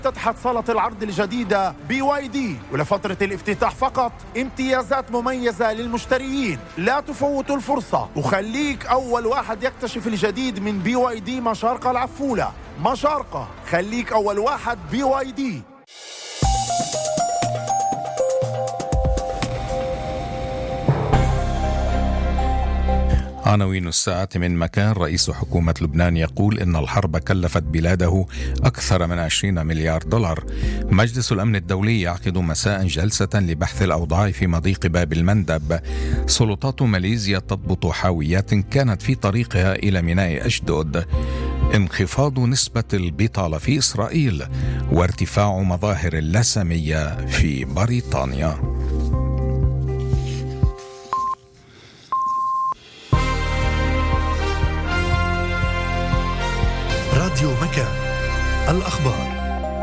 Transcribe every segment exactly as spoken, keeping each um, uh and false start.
افتتحت صالة العرض الجديدة بي واي دي، ولفترة الافتتاح فقط امتيازات مميزة للمشتريين. لا تفوتوا الفرصة وخليك أول واحد يكتشف الجديد من بي واي دي مشارقة العفولة. مشارقة، خليك أول واحد بي واي دي. عناوين الساعة من مكان. رئيس حكومة لبنان يقول إن الحرب كلفت بلاده أكثر من عشرين مليار دولار. مجلس الأمن الدولي يعقد مساء جلسة لبحث الأوضاع في مضيق باب المندب. سلطات ماليزيا تضبط حاويات كانت في طريقها إلى ميناء أشدود. انخفاض نسبة البطالة في إسرائيل وارتفاع مظاهر اللاسامية في بريطانيا. راديو مكان، الأخبار.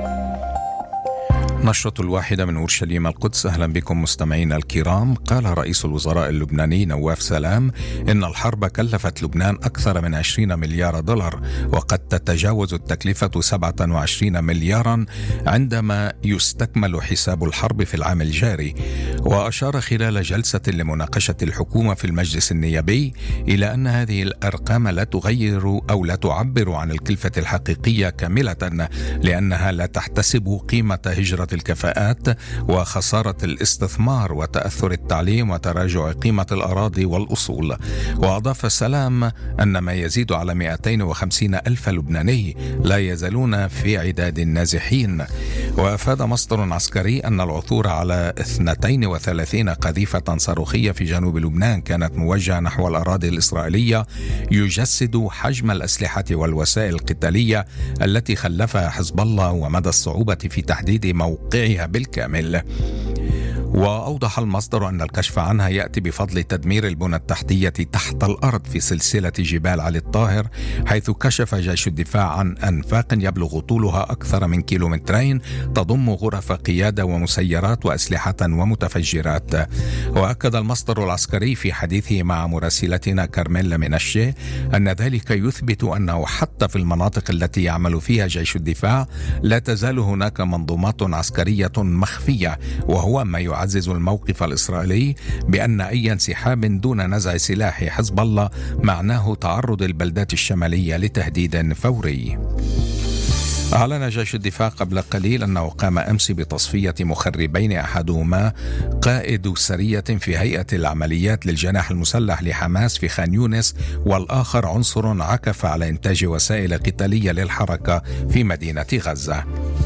نشرة الواحدة من أورشليم القدس. أهلا بكم مستمعينا الكرام. قال رئيس الوزراء اللبناني نواف سلام إن الحرب كلفت لبنان أكثر من عشرين مليار دولار، وقد تتجاوز التكلفة سبعة وعشرين مليارا عندما يستكمل حساب الحرب في العام الجاري. وأشار خلال جلسة لمناقشة الحكومة في المجلس النيابي إلى أن هذه الأرقام لا تغير أو لا تعبر عن الكلفة الحقيقية كاملة، لأنها لا تحتسب قيمة هجرة الكفاءات وخسارة الاستثمار وتأثر التعليم وتراجع قيمة الأراضي والأصول. وأضاف سلام أن ما يزيد على مئتين وخمسين ألف لبناني لا يزالون في عداد النازحين. وأفاد مصدر عسكري أن العثور على اثنتين وثلاثين قذيفة صاروخية في جنوب لبنان كانت موجهة نحو الأراضي الإسرائيلية يجسد حجم الأسلحة والوسائل القتالية التي خلفها حزب الله ومدى الصعوبة في تحديد موقعها بالكامل. وأوضح المصدر أن الكشف عنها يأتي بفضل تدمير البنى التحتية تحت الأرض في سلسلة جبال علي الطاهر، حيث كشف جيش الدفاع عن أنفاق يبلغ طولها أكثر من كيلومترين تضم غرف قيادة ومسيرات وأسلحة ومتفجرات. وأكد المصدر العسكري في حديثه مع مراسلتنا كارميلا منشي أن ذلك يثبت أنه حتى في المناطق التي يعمل فيها جيش الدفاع لا تزال هناك منظومات عسكرية مخفية، وهو ما يعزز يعزز الموقف الإسرائيلي بأن أي انسحاب دون نزع سلاح حزب الله معناه تعرض البلدات الشمالية لتهديد فوري. أعلن جيش الدفاع قبل قليل أنه قام أمس بتصفية مخربين، أحدهما قائد سرية في هيئة العمليات للجناح المسلح لحماس في خان يونس، والآخر عنصر عكف على إنتاج وسائل قتالية للحركة في مدينة غزة.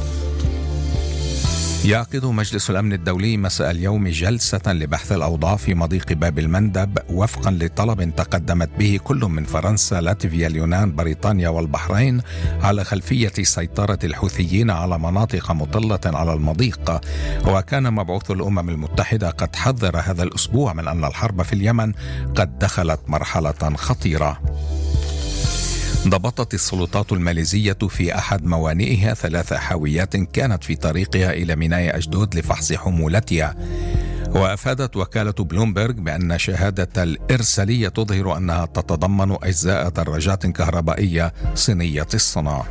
يعقد مجلس الأمن الدولي مساء اليوم جلسة لبحث الأوضاع في مضيق باب المندب وفقا لطلب تقدمت به كل من فرنسا، لاتفيا، اليونان، بريطانيا والبحرين على خلفية سيطرة الحوثيين على مناطق مطلة على المضيق. وكان مبعوث الأمم المتحدة قد حذر هذا الأسبوع من أن الحرب في اليمن قد دخلت مرحلة خطيرة. ضبطت السلطات الماليزية في أحد موانئها ثلاث حاويات كانت في طريقها إلى ميناء أشدود لفحص حمولتها. وأفادت وكالة بلومبرغ بأن شهادة الإرسالية تظهر أنها تتضمن أجزاء دراجات كهربائية صينية الصنع.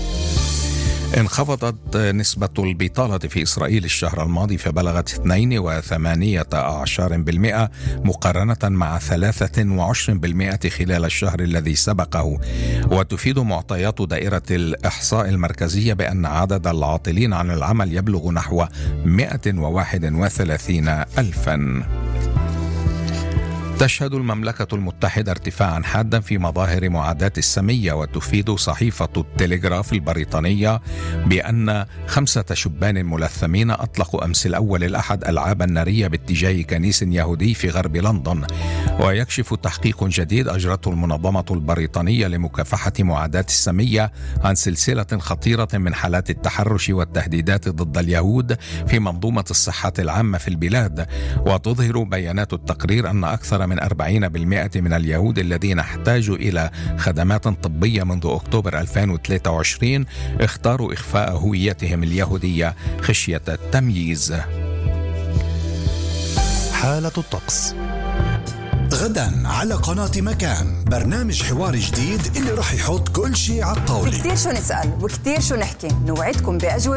انخفضت نسبة البطالة في إسرائيل الشهر الماضي فبلغت اثنين وثمانية عشر بالمئة مقارنة مع ثلاثة وعشرين بالمئة خلال الشهر الذي سبقه. وتفيد معطيات دائرة الإحصاء المركزية بأن عدد العاطلين عن العمل يبلغ نحو مئة وواحد وثلاثين ألفا. تشهد المملكة المتحدة ارتفاعا حادا في مظاهر معاداة السمية. وتفيد صحيفة التلغراف البريطانية بأن خمسة شبان ملثمين أطلقوا أمس الأول الأحد ألعابا نارية باتجاه كنيس يهودي في غرب لندن. ويكشف تحقيق جديد أجرته المنظمة البريطانية لمكافحة معاداة السمية عن سلسلة خطيرة من حالات التحرش والتهديدات ضد اليهود في منظومة الصحة العامة في البلاد. وتظهر بيانات التقرير أن أكثر من أربعين بالمئة من اليهود الذين احتاجوا إلى خدمات طبية منذ أكتوبر ألفين وثلاثة وعشرين اختاروا إخفاء هويتهم اليهودية خشية التمييز. حالة الطقس. غدا على قناة مكان برنامج حوار جديد اللي راح يحط كل شيء على الطاولة. كتير شو نسأل وكتير شو نحكي، نوعدكم بأجوبة